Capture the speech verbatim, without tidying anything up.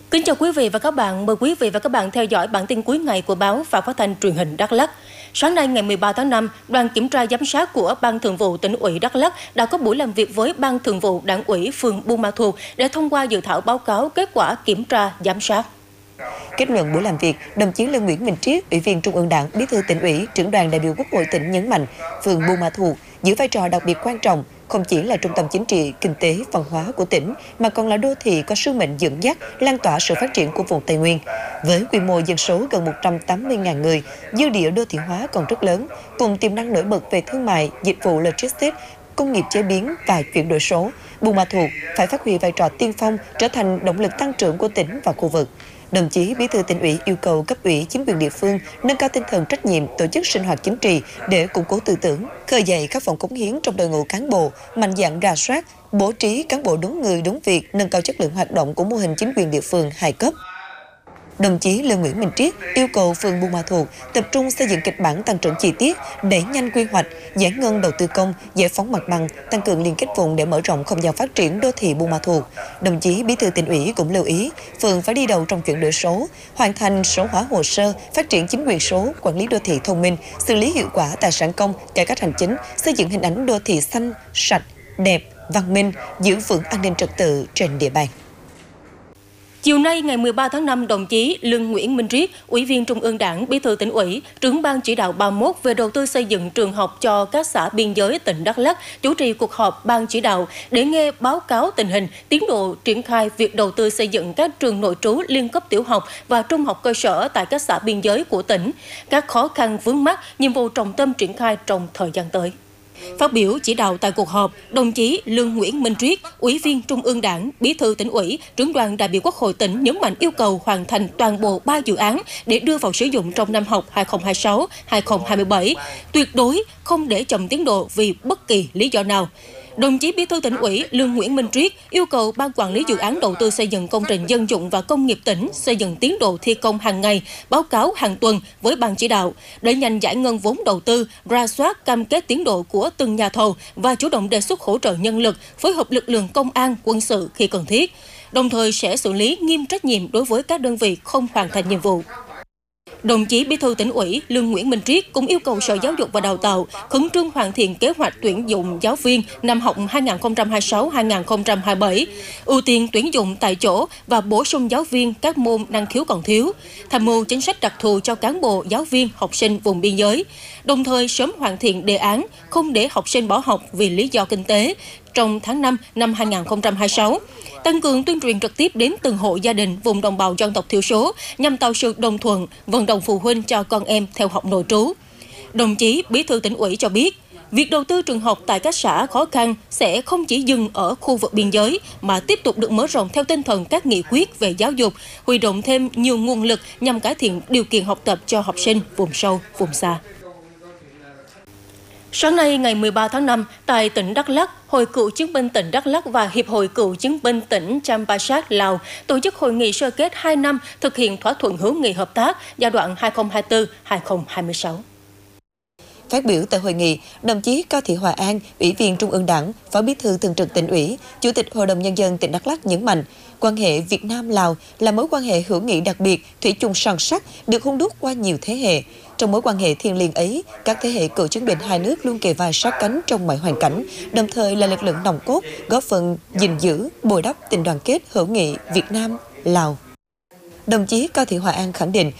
Kính chào quý vị và các bạn, mời quý vị và các bạn theo dõi bản tin cuối ngày của báo và phát thanh truyền hình Đắk Lắk. Sáng nay ngày mười ba tháng năm, đoàn kiểm tra giám sát của Ban Thường vụ Tỉnh ủy Đắk Lắk đã có buổi làm việc với Ban Thường vụ Đảng ủy phường Buôn Ma Thuột để thông qua dự thảo báo cáo kết quả kiểm tra giám sát. Kết luận buổi làm việc, đồng chí Lê Nguyễn Minh Triết, Ủy viên Trung ương Đảng, Bí thư Tỉnh ủy, Trưởng đoàn đại biểu Quốc hội tỉnh nhấn mạnh, phường Buôn Ma Thuột giữ vai trò đặc biệt quan trọng, không chỉ là trung tâm chính trị, kinh tế, văn hóa của tỉnh, mà còn là đô thị có sứ mệnh dẫn dắt, lan tỏa sự phát triển của vùng Tây Nguyên. Với quy mô dân số gần một trăm tám mươi nghìn người, dư địa đô thị hóa còn rất lớn, cùng tiềm năng nổi bật về thương mại, dịch vụ logistics, công nghiệp chế biến và chuyển đổi số, Buôn Ma Thuột phải phát huy vai trò tiên phong, trở thành động lực tăng trưởng của tỉnh và khu vực. Đồng chí Bí thư Tỉnh ủy yêu cầu cấp ủy chính quyền địa phương nâng cao tinh thần trách nhiệm, tổ chức sinh hoạt chính trị để củng cố tư tưởng, khơi dậy khát vọng cống hiến trong đội ngũ cán bộ, mạnh dạn rà soát, bố trí cán bộ đúng người đúng việc, nâng cao chất lượng hoạt động của mô hình chính quyền địa phương hai cấp. Đồng chí Lê Nguyễn Minh Triết yêu cầu phường Buôn Ma Thuột tập trung xây dựng kịch bản tăng trưởng chi tiết, đẩy nhanh quy hoạch, giải ngân đầu tư công, giải phóng mặt bằng, tăng cường liên kết vùng để mở rộng không gian phát triển đô thị Buôn Ma Thuột. Đồng chí Bí thư Tỉnh ủy cũng lưu ý, phường phải đi đầu trong chuyển đổi số, hoàn thành số hóa hồ sơ, phát triển chính quyền số, quản lý đô thị thông minh, xử lý hiệu quả tài sản công, cải cách hành chính, xây dựng hình ảnh đô thị xanh, sạch, đẹp, văn minh, giữ vững an ninh trật tự trên địa bàn. Chiều nay ngày mười ba tháng năm, đồng chí Lương Nguyễn Minh Triết, Ủy viên Trung ương Đảng, Bí thư Tỉnh ủy, trưởng ban chỉ đạo ba mươi mốt về đầu tư xây dựng trường học cho các xã biên giới tỉnh Đắk Lắk chủ trì cuộc họp ban chỉ đạo để nghe báo cáo tình hình, tiến độ triển khai việc đầu tư xây dựng các trường nội trú liên cấp tiểu học và trung học cơ sở tại các xã biên giới của tỉnh, các khó khăn vướng mắc, nhiệm vụ trọng tâm triển khai trong thời gian tới. Phát biểu chỉ đạo tại cuộc họp, đồng chí Lương Nguyễn Minh Triết, Ủy viên Trung ương Đảng, Bí thư Tỉnh ủy, trưởng đoàn đại biểu Quốc hội tỉnh nhấn mạnh yêu cầu hoàn thành toàn bộ ba dự án để đưa vào sử dụng trong năm học hai nghìn không trăm hai mươi sáu hai nghìn không trăm hai mươi bảy, tuyệt đối không để chậm tiến độ vì bất kỳ lý do nào. Đồng chí Bí thư Tỉnh ủy Lương Nguyễn Minh Triết yêu cầu Ban quản lý dự án đầu tư xây dựng công trình dân dụng và công nghiệp tỉnh xây dựng tiến độ thi công hàng ngày, báo cáo hàng tuần với Ban chỉ đạo, đẩy nhanh giải ngân vốn đầu tư, rà soát cam kết tiến độ của từng nhà thầu và chủ động đề xuất hỗ trợ nhân lực, phối hợp lực lượng công an, quân sự khi cần thiết. Đồng thời sẽ xử lý nghiêm trách nhiệm đối với các đơn vị không hoàn thành nhiệm vụ. Đồng chí Bí thư Tỉnh ủy Lương Nguyễn Minh Triết cũng yêu cầu Sở Giáo dục và Đào tạo khẩn trương hoàn thiện kế hoạch tuyển dụng giáo viên năm học hai nghìn không trăm hai mươi sáu hai nghìn không trăm hai mươi bảy, ưu tiên tuyển dụng tại chỗ và bổ sung giáo viên các môn năng khiếu còn thiếu, tham mưu chính sách đặc thù cho cán bộ, giáo viên, học sinh vùng biên giới, đồng thời sớm hoàn thiện đề án không để học sinh bỏ học vì lý do kinh tế trong tháng năm năm hai nghìn không trăm hai mươi sáu, tăng cường tuyên truyền trực tiếp đến từng hộ gia đình vùng đồng bào dân tộc thiểu số nhằm tạo sự đồng thuận, vận động phụ huynh cho con em theo học nội trú. Đồng chí Bí thư Tỉnh ủy cho biết, việc đầu tư trường học tại các xã khó khăn sẽ không chỉ dừng ở khu vực biên giới mà tiếp tục được mở rộng theo tinh thần các nghị quyết về giáo dục, huy động thêm nhiều nguồn lực nhằm cải thiện điều kiện học tập cho học sinh vùng sâu, vùng xa. Sáng nay ngày mười ba tháng năm, tại tỉnh Đắk Lắk, Hội Cựu chiến binh tỉnh Đắk Lắk và Hiệp hội Cựu chiến binh tỉnh Champasak, Lào tổ chức hội nghị sơ kết hai năm thực hiện thỏa thuận hữu nghị hợp tác giai đoạn hai nghìn không trăm hai mươi tư đến hai nghìn không trăm hai mươi sáu. Phát biểu tại hội nghị, đồng chí Cao Thị Hòa An, Ủy viên Trung ương Đảng, Phó Bí thư Thường trực Tỉnh ủy, Chủ tịch Hội đồng Nhân dân tỉnh Đắk Lắk nhấn mạnh, quan hệ Việt Nam-Lào là mối quan hệ hữu nghị đặc biệt, thủy chung son sắt, được hun đúc qua nhiều thế hệ. Trong mối quan hệ thiêng liêng ấy, các thế hệ cựu chiến binh hai nước luôn kề vai sát cánh trong mọi hoàn cảnh, đồng thời là lực lượng nòng cốt, góp phần gìn giữ, bồi đắp tình đoàn kết hữu nghị Việt Nam-Lào. Đồng chí Cao Thị Hòa An khẳng định,